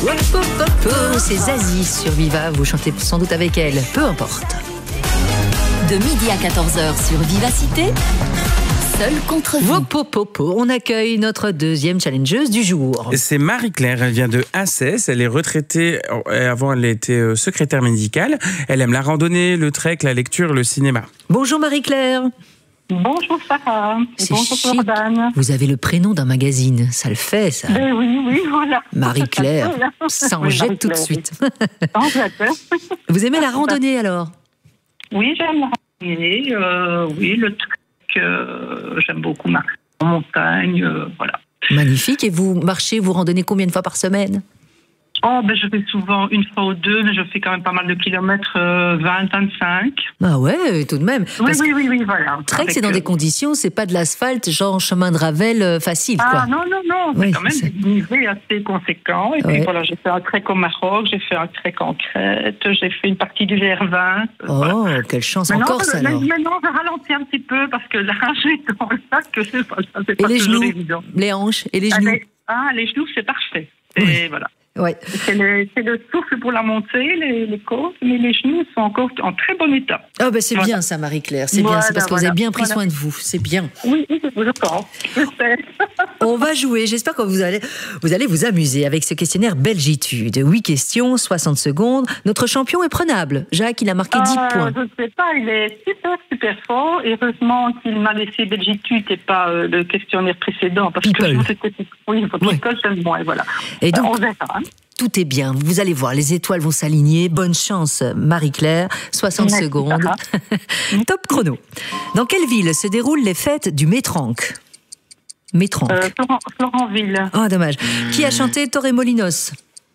Hop, hop, hop, hop. C'est Zazie sur Viva, vous chantez sans doute avec elle, peu importe. De midi à 14h sur Vivacité, Seul contre vous. Wopopopo, on accueille notre deuxième challengeuse du jour. C'est Marie-Claire, elle vient de Assès, elle est retraitée, avant elle était secrétaire médicale. Elle aime la randonnée, le trek, la lecture, le cinéma. Bonjour Marie-Claire. Bonjour Sarah. C'est bonjour chic. Jordan. Vous avez le prénom d'un magazine, ça le fait ça. Ben oui, voilà. Marie-Claire, ça en Oui, jette tout de Marie-Claire. suite. En fait, hein. Vous aimez la randonnée alors? Oui, j'aime la randonnée. Oui, le trek, j'aime beaucoup marcher en montagne. Voilà. Magnifique. Et vous marchez, vous randonnez combien de fois par semaine? Oh, ben je fais souvent une fois ou deux, mais je fais quand même pas mal de kilomètres, 20, 25. Ah ouais, tout de même. Oui, Parce que oui, voilà. trek, c'est Avec, dans des conditions, c'est pas de l'asphalte, genre chemin de Ravel facile, quoi. Ah non, Oui, c'est quand même c'est- des niveaux assez conséquents. Et puis Ouais. voilà, j'ai fait un trek au Maroc, j'ai fait un trek en Crète, j'ai fait une partie du GR20. Oh, quelle chance, en Corse alors. Maintenant, je ralentis un petit peu parce que là, j'ai dans le sac que c'est pas Et pas les toujours genoux, évident. les hanches et les genoux. Les genoux, c'est parfait. Oui. Et voilà. Ouais. C'est le souffle pour la montée, les côtes, mais les genoux sont encore en très bon état. Ah ben c'est Voilà. bien ça Marie-Claire, c'est bien, Voilà, c'est parce que vous avez voilà. bien pris Voilà. soin de vous, c'est bien. Oui, je pense. Je sais. On va jouer, j'espère que vous allez vous amuser avec ce questionnaire Belgitude. 8 questions, 60 secondes. Notre champion est prenable. Jacques, il a marqué 10 points. Je ne sais pas, il est super fort. Heureusement qu'il m'a laissé Belgitude et pas le questionnaire précédent. Parce People. que c'était votre Ouais. école, j'aime bien. Et voilà. Et donc, On verra. Hein. tout est bien. Vous allez voir, les étoiles vont s'aligner. Bonne chance, Marie-Claire. 60 Merci, secondes. Top chrono. Dans quelle ville se déroulent les fêtes du Métranque? Métranque. Florentville. Ah, dommage. Qui a chanté Torremolinos?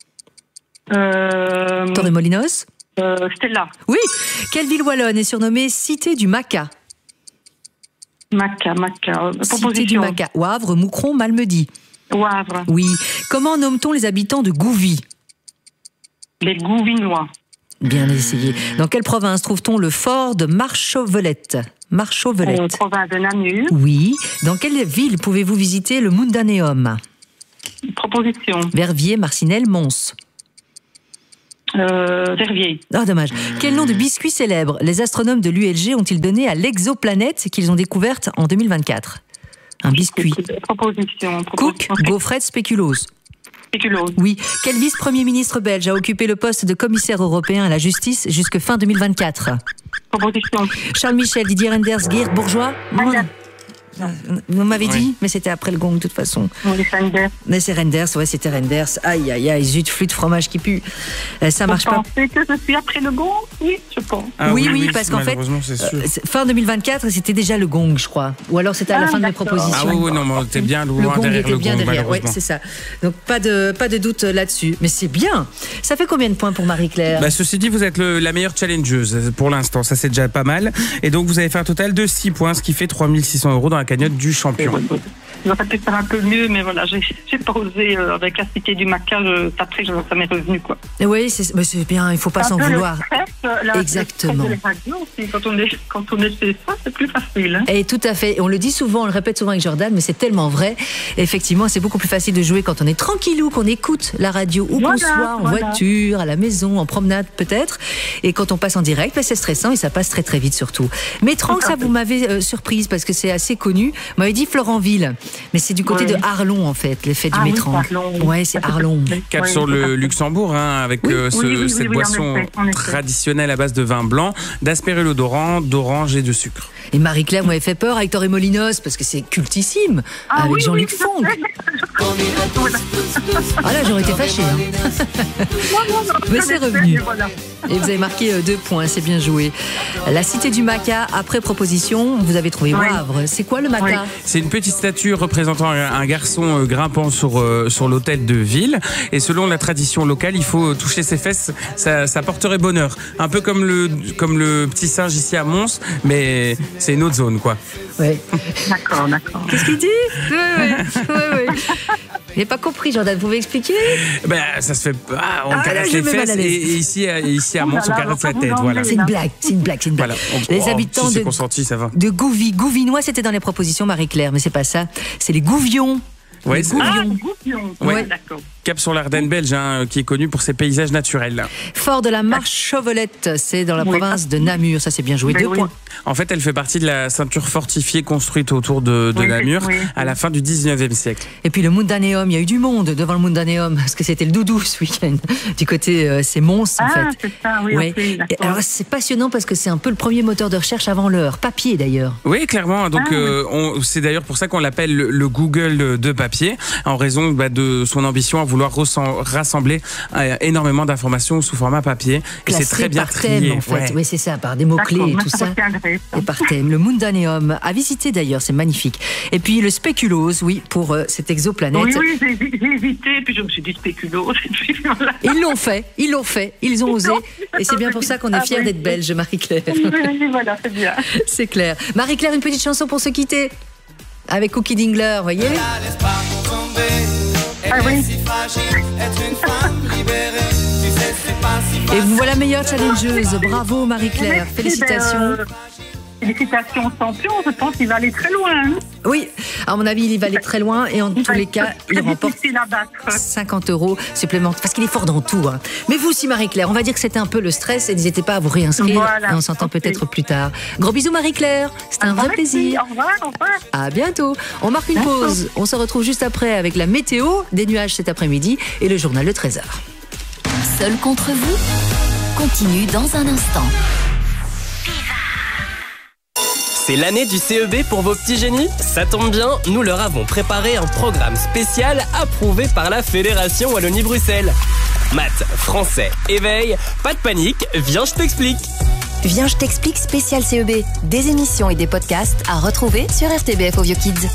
Torremolinos? Stella. Oui. Quelle ville wallonne est surnommée Cité du Maca? Maca. Cité du Maca. Wavre, Moucron, Malmedy. Wavre. Oui. Comment nomme-t-on les habitants de Gouvy? Les Gouvinois. Bien essayé. Dans quelle province trouve-t-on le fort de Marchauvelette? Marchauvelette. Province de Namur. Oui. Dans quelle ville pouvez-vous visiter le Mundaneum? Proposition. Verviers, Marcinelle, Mons. Verviers. Ah, dommage. Quel nom de biscuit célèbre les astronomes de l'ULG ont-ils donné à l'exoplanète qu'ils ont découverte en 2024? Un biscuit. Proposition. Cook, gaufrette, spéculoos. Spéculose. Oui. Quel vice-premier ministre belge a occupé le poste de commissaire européen à la justice jusque fin 2024? Proposition. Charles Michel, Didier Renders, Geert Bourgeois. Renders. Vous m'avez dit, Oui. mais c'était après le gong de toute façon. Oui, Sanders. Mais c'est Renders, ouais, c'était Renders. Aïe, aïe, aïe, zut, flûte, fromage qui pue. Ça marche Vous pas. pensez que je suis après le gong? Oui, je pense. Ah Oui, parce qu'en fait, malheureusement, c'est sûr. fin 2024, c'était déjà le gong, je crois. Ou alors c'était à la Ah, fin de mes d'accord. propositions. Ah oui, non, mais t'es bien Le loin gong derrière était le bien gong, derrière, ouais, malheureusement. c'est ça. Donc pas de doute là-dessus. Mais c'est bien. Ça fait combien de points pour Marie-Claire? Bah, ceci dit, vous êtes la meilleure challengeuse pour l'instant, ça c'est déjà pas mal. Et donc vous avez fait un total de 6 points, ce qui fait 3 600 € dans la cagnotte du champion. J'aurais pu faire un peu mieux, mais voilà, j'ai pas osé avec la cité du Maca, après ça m'est revenu quoi. Oui, mais c'est bien, il faut pas Un s'en peu le vouloir. stress, Exactement. Le stress de la radio aussi, quand on est chez ça, c'est plus facile. Hein. Et tout à fait. Et on le dit souvent, on le répète souvent avec Jordan, mais c'est tellement vrai. Effectivement, c'est beaucoup plus facile de jouer quand on est tranquillou, qu'on écoute la radio, ou qu'on soit en voiture, à la maison, en promenade peut-être. Et quand on passe en direct, c'est stressant et ça passe très très vite surtout. Mais Tranque, ça vous m'avez surprise parce que c'est assez connu. Vous m'avez dit Florentville, mais c'est du côté de Arlon en fait, l'effet du Métranque. Ouais, c'est Arlon. Cap sur le Luxembourg, hein, avec cette boisson en effet. traditionnelle à base de vin blanc, d'aspergillo d'orange et de sucre. Et Marie-Claire m'avait fait peur avec Torremolinos parce que c'est cultissime avec Jean-Luc Fonck. Ah là, j'aurais été fâchée. Hein. Mais c'est revenu. Et vous avez marqué 2 points, c'est bien joué. La cité du Maca, après proposition, vous avez trouvé Wavre. C'est quoi le Maca? C'est une petite statue représentant un garçon grimpant sur l'hôtel de ville. Et selon la tradition locale, il faut toucher ses fesses, ça porterait bonheur. Un peu comme le petit singe ici à Mons, mais c'est une autre zone, quoi. Ouais. D'accord. Qu'est-ce qu'il dit? Oui. J'ai pas compris, Jordan, vous pouvez expliquer? Ben, ça se fait pas, on Ah, là, caresse je les me mets mal fesses à l'aise. et ici à Mons, on caresse la tête, voilà. C'est une blague. Voilà. Les habitants si c'est de consenti, ça va. Gouvy, Gouvinois, c'était dans les propositions, Marie-Claire, mais c'est pas ça. C'est les Gouvions. Ouais, Les c'est- Gouvions. Goupion. Ouais. D'accord. cap sur l'Ardenne belge, qui est connu pour ses paysages naturels. Fort de la Marche Chauvelette, c'est dans la province de Namur. Ça, c'est bien joué. 2 points. En fait, elle fait partie de la ceinture fortifiée construite autour de Namur à la fin du 19e siècle. Et puis le Mundaneum, il y a eu du monde devant le Mundaneum, parce que c'était le doudou ce week-end. Du côté, c'est Mons, en fait. Ah, c'est ça, oui. Okay, alors, c'est passionnant parce que c'est un peu le premier moteur de recherche avant l'heure. Papier, d'ailleurs. Oui, clairement. Donc, c'est d'ailleurs pour ça qu'on l'appelle le Google de papier, en raison de son ambition à vouloir rassembler énormément d'informations sous format papier. Et c'est très bien trié. En fait. Oui, c'est ça, par des mots-clés et tout ça. Et par thème. Le Mundaneum, à visiter d'ailleurs, c'est magnifique. Et puis le Spéculoos, pour cette exoplanète. Oui, j'ai hésité, puis je me suis dit Spéculoos. Ils l'ont fait, ils ont osé. Et c'est bien pour ça qu'on est fiers d'être belges, Marie-Claire. Oui, voilà, c'est bien. C'est clair. Marie-Claire, une petite chanson pour se quitter. Avec Cookie Dingler, vous voyez? Ah oui. Et vous voilà meilleure challengeuse. Bravo Marie-Claire, félicitations. Félicitations champion, je pense qu'il va aller très loin. Oui, à mon avis, il va aller très loin et en tous les cas, il remporte 50 € supplémentaires parce qu'il est fort dans tout. Mais vous aussi, Marie-Claire, on va dire que c'était un peu le stress et n'hésitez pas à vous réinscrire. Voilà, et on s'entend peut-être plus tard. Gros bisous, Marie-Claire. C'était un vrai plaisir. Au revoir, au revoir. À bientôt. On marque une pause. On se retrouve juste après avec la météo, des nuages cet après-midi et le journal de 13h. Seul contre vous continue dans un instant. C'est l'année du CEB pour vos petits génies? Ça tombe bien, nous leur avons préparé un programme spécial approuvé par la Fédération Wallonie-Bruxelles. Maths, français, éveil, pas de panique, viens je t'explique. Viens je t'explique spécial CEB. Des émissions et des podcasts à retrouver sur RTBF Audio Kids.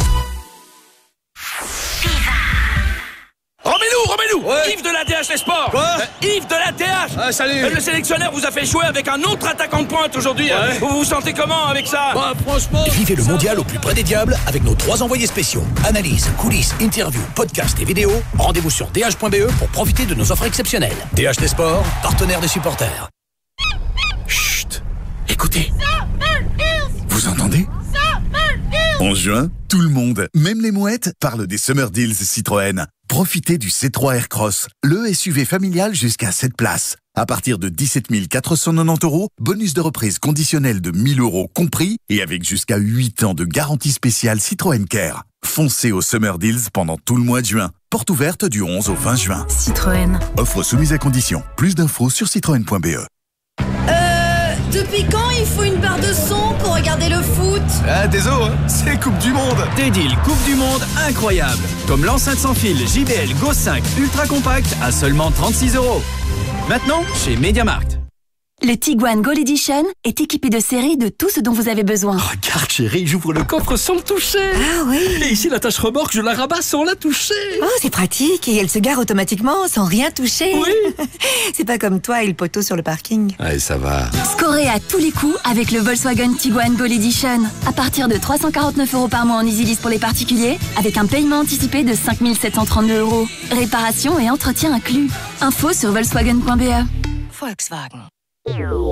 Remets-nous Yves de la DH Les Sports. Quoi Yves de la DH. Ah, salut. Le sélectionneur vous a fait jouer avec un autre attaquant de pointe aujourd'hui. Vous vous sentez comment avec ça? Bah, franchement... Vivez le mondial au plus près des diables avec nos 3 envoyés spéciaux. Analyse, coulisses, interviews, podcasts et vidéos. Rendez-vous sur dh.be pour profiter de nos offres exceptionnelles. DH Les Sports, partenaire des supporters. Chut. Écoutez. Vous entendez? En juin, tout le monde, même les mouettes, parle des Summer Deals Citroën. Profitez du C3 Aircross, le SUV familial jusqu'à 7 places. À partir de 17 490 €, bonus de reprise conditionnel de 1 000 € compris et avec jusqu'à 8 ans de garantie spéciale Citroën Care. Foncez au Summer Deals pendant tout le mois de juin. Porte ouverte du 11 au 20 juin. Citroën. Offre soumise à condition. Plus d'infos sur citroën.be. Depuis quand il faut une barre de son pour regarder le foot? Ah, désolé, c'est Coupe du Monde. Des deals Coupe du Monde incroyables. Comme l'enceinte sans fil JBL Go 5 Ultra Compact à seulement 36 €. Maintenant, chez MediaMarkt. Le Tiguan Gold Edition est équipé de série de tout ce dont vous avez besoin. Regarde chérie, j'ouvre le coffre sans le toucher. Ah oui. Et ici la tâche remorque, je la rabats sans la toucher. Oh, c'est pratique et elle se gare automatiquement sans rien toucher. Oui. C'est pas comme toi et le poteau sur le parking. Allez, ça va. Scorez à tous les coups avec le Volkswagen Tiguan Gold Edition. À partir de 349 € par mois en EasyLease pour les particuliers, avec un paiement anticipé de 5 732 €. Réparation et entretien inclus. Info sur volkswagen.be. Volkswagen.